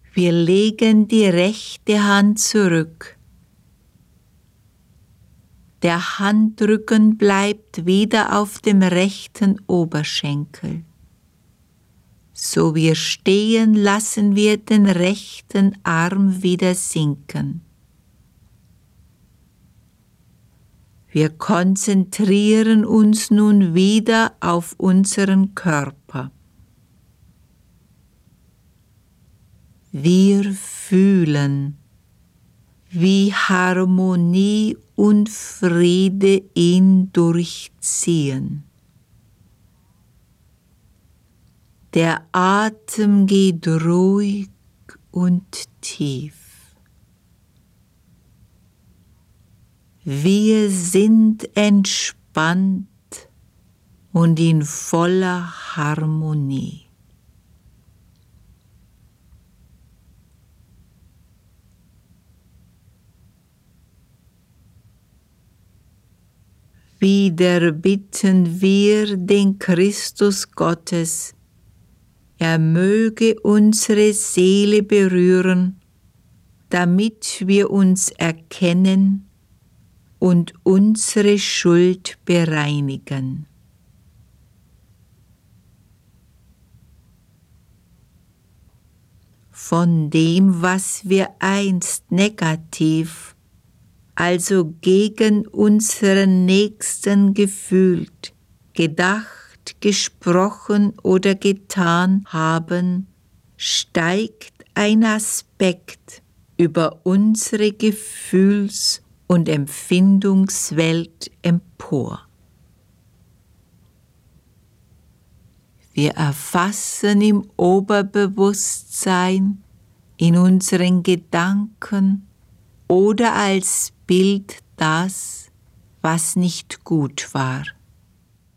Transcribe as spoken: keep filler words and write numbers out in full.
Wir legen die rechte Hand zurück. Der Handrücken bleibt wieder auf dem rechten Oberschenkel. So wir stehen, lassen wir den rechten Arm wieder sinken. Wir konzentrieren uns nun wieder auf unseren Körper. Wir fühlen, wie Harmonie und Friede ihn durchziehen. Der Atem geht ruhig und tief. Wir sind entspannt und in voller Harmonie. Wieder bitten wir den Christus Gottes, er möge unsere Seele berühren, damit wir uns erkennen und unsere Schuld bereinigen. Von dem, was wir einst negativ, also gegen unseren Nächsten gefühlt, gedacht, gesprochen oder getan haben, steigt ein Aspekt über unsere Gefühls- und Empfindungswelt empor. Wir erfassen im Oberbewusstsein, in unseren Gedanken oder als Bild das, was nicht gut war.